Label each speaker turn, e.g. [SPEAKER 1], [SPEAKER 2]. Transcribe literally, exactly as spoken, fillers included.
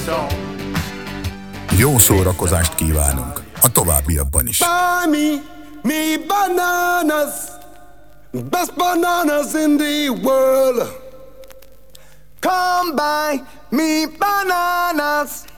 [SPEAKER 1] Jó szórakozást kívánunk a továbbiakban is.
[SPEAKER 2] Buy me, me bananas, best bananas in the world. Come buy me bananas.